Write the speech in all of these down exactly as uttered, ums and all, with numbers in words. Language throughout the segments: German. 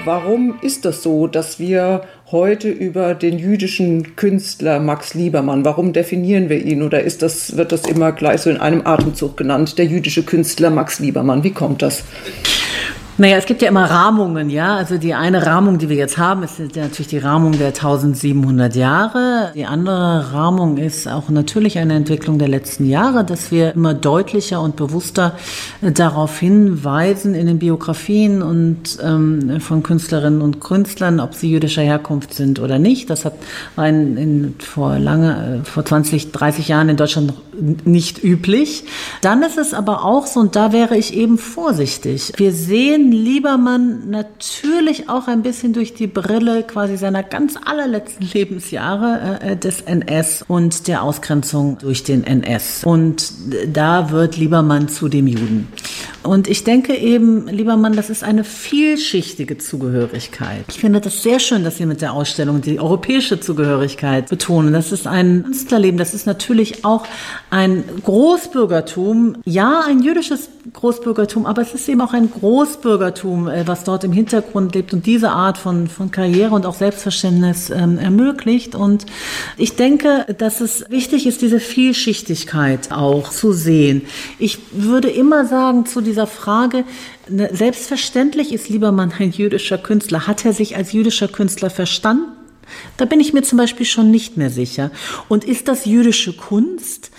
warum ist das so, dass wir heute über den jüdischen Künstler Max Liebermann, warum definieren wir ihn? Oder ist das, wird das immer gleich so in einem Atemzug genannt, der jüdische Künstler Max Liebermann? Wie kommt das? Naja, es gibt ja immer Rahmungen, ja. Also die eine Rahmung, die wir jetzt haben, ist natürlich die Rahmung der eintausendsiebenhundert Jahre. Die andere Rahmung ist auch natürlich eine Entwicklung der letzten Jahre, dass wir immer deutlicher und bewusster darauf hinweisen in den Biografien und ähm, von Künstlerinnen und Künstlern, ob sie jüdischer Herkunft sind oder nicht. Das hat war in, in, vor lange, vor zwanzig, dreißig Jahren in Deutschland noch nicht üblich. Dann ist es aber auch so, und da wäre ich eben vorsichtig. Wir sehen Liebermann natürlich auch ein bisschen durch die Brille quasi seiner ganz allerletzten Lebensjahre äh, des N S und der Ausgrenzung durch den N S. Und da wird Liebermann zu dem Juden. Und ich denke eben, Liebermann, das ist eine vielschichtige Zugehörigkeit. Ich finde das sehr schön, dass Sie mit der Ausstellung die europäische Zugehörigkeit betonen. Das ist ein Künstlerleben, das ist natürlich auch ein Großbürgertum, ja, ein jüdisches Großbürgertum, aber es ist eben auch ein Großbürgertum, was dort im Hintergrund lebt und diese Art von, von Karriere und auch Selbstverständnis ähm, ermöglicht. Und ich denke, dass es wichtig ist, diese Vielschichtigkeit auch zu sehen. Ich würde immer sagen zu dieser Frage, selbstverständlich ist Liebermann ein jüdischer Künstler. Hat er sich als jüdischer Künstler verstanden? Da bin ich mir zum Beispiel schon nicht mehr sicher. Und ist das jüdische Kunst?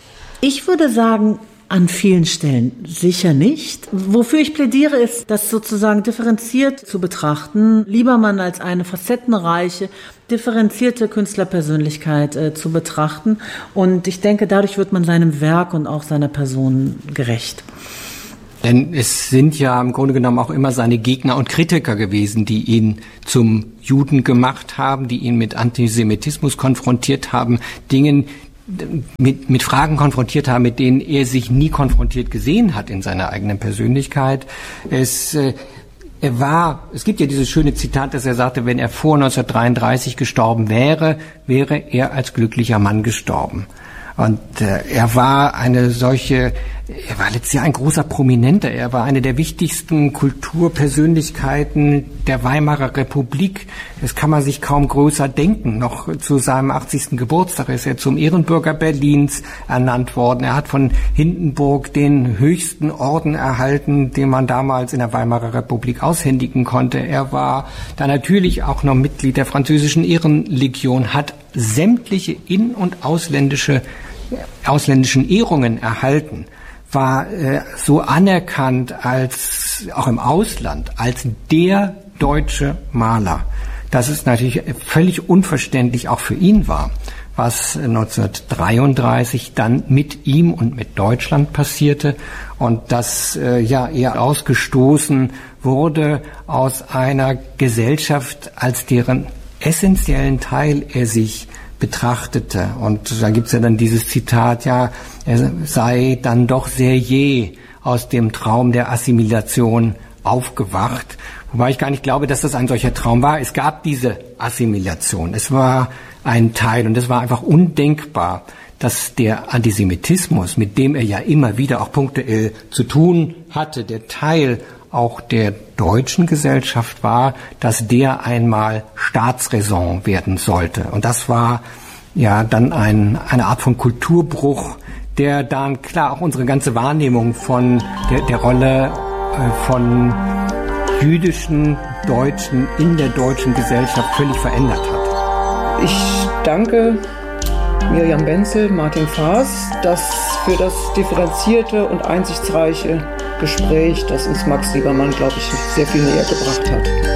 Ich würde sagen, an vielen Stellen sicher nicht. Wofür ich plädiere, ist, das sozusagen differenziert zu betrachten, Liebermann als eine facettenreiche, differenzierte Künstlerpersönlichkeit äh, zu betrachten. Und ich denke, dadurch wird man seinem Werk und auch seiner Person gerecht. Denn es sind ja im Grunde genommen auch immer seine Gegner und Kritiker gewesen, die ihn zum Juden gemacht haben, die ihn mit Antisemitismus konfrontiert haben, Dingen, mit, mit Fragen konfrontiert haben, mit denen er sich nie konfrontiert gesehen hat in seiner eigenen Persönlichkeit. Es, äh, er war, es gibt ja dieses schöne Zitat, dass er sagte, wenn er vor neunzehnhundertdreiunddreißig gestorben wäre, wäre er als glücklicher Mann gestorben. Und äh, er war eine solche, er war letztes Jahr ein großer Prominenter, er war eine der wichtigsten Kulturpersönlichkeiten der Weimarer Republik. Das kann man sich kaum größer denken. Noch zu seinem achtzigsten Geburtstag ist er zum Ehrenbürger Berlins ernannt worden. Er hat von Hindenburg den höchsten Orden erhalten, den man damals in der Weimarer Republik aushändigen konnte. Er war da natürlich auch noch Mitglied der französischen Ehrenlegion, hat sämtliche in- und ausländische ausländischen Ehrungen erhalten, war äh, so anerkannt als auch im Ausland als der deutsche Maler, dass es natürlich völlig unverständlich auch für ihn war, was neunzehnhundertdreiunddreißig dann mit ihm und mit Deutschland passierte und dass äh, ja er ausgestoßen wurde aus einer Gesellschaft, als deren essentiellen Teil er sich betrachtete. Und da gibt's ja dann dieses Zitat, ja, er sei dann doch sehr jäh aus dem Traum der Assimilation aufgewacht. Wobei ich gar nicht glaube, dass das ein solcher Traum war. Es gab diese Assimilation. Es war ein Teil und es war einfach undenkbar, dass der Antisemitismus, mit dem er ja immer wieder auch punktuell zu tun hatte, der Teil auch der deutschen Gesellschaft war, dass der einmal Staatsräson werden sollte. Und das war ja dann ein, eine Art von Kulturbruch, der dann klar auch unsere ganze Wahrnehmung von der, der Rolle äh, von jüdischen Deutschen in der deutschen Gesellschaft völlig verändert hat. Ich danke Mirjam Benzel, Martin Faas, das für das differenzierte und einsichtsreiche Gespräch, das uns Max Liebermann, glaube ich, sehr viel näher gebracht hat.